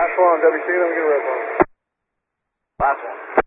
Last one, WC, let me get a red one. Last one.